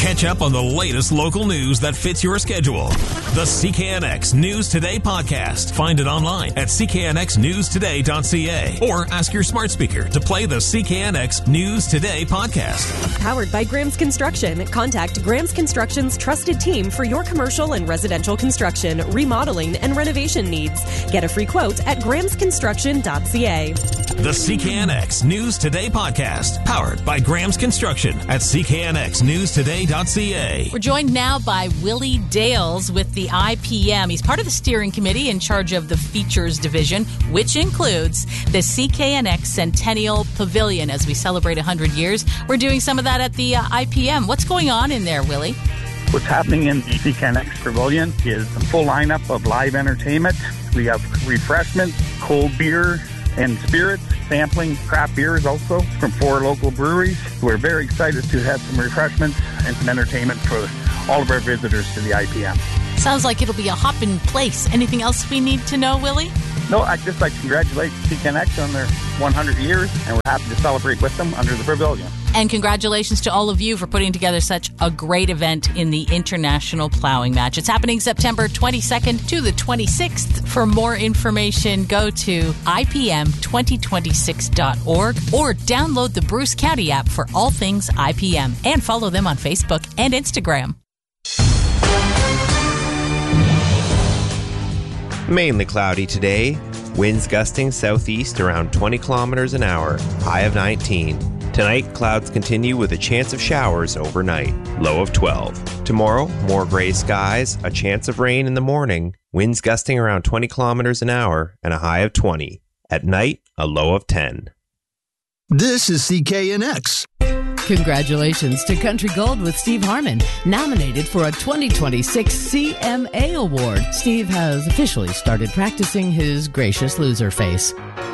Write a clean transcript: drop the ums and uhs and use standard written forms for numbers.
Catch up on the latest local news that fits your schedule. The CKNX News Today podcast. Find it online at cknxnewstoday.ca or ask your smart speaker to play the CKNX News Today podcast. Powered by Graham's Construction. Contact Graham's Construction's trusted team for your commercial and residential construction, remodeling, and renovation needs. Get a free quote at grahamsconstruction.ca. The CKNX News Today podcast. Powered by Graham's Construction at cknxnewstoday.ca. We're joined now by Willie Dales with the IPM. He's part of the steering committee in charge of the features division, which includes the CKNX Centennial Pavilion. As we celebrate 100 years, we're doing some of that at the IPM. What's going on in there, Willie? What's happening in the CKNX Pavilion is a full lineup of live entertainment. We have refreshments, cold beer, and spirits, sampling craft beers also from 4 local breweries. We're very excited to have some refreshments and some entertainment for all of our visitors to the IPM. Sounds like it'll be a hopping place. Anything else we need to know, Willie? No, I'd just like to congratulate CKNX on their 100 years, and we're happy to celebrate with them under the pavilion. And congratulations to all of you for putting together such a great event in the International Plowing Match. It's happening September 22nd to the 26th. For more information, go to ipm2026.org or download the Bruce County app for all things IPM and follow them on Facebook and Instagram. Mainly cloudy today. Winds gusting southeast around 20 kilometers an hour. High of 19. Tonight, clouds continue with a chance of showers overnight. Low of 12. Tomorrow, more gray skies, a chance of rain in the morning. Winds gusting around 20 kilometers an hour and a high of 20. At night, a low of 10. This is CKNX. Congratulations to Country Gold with Steve Harmon, nominated for a 2026 CMA Award. Steve has officially started practicing his gracious loser face.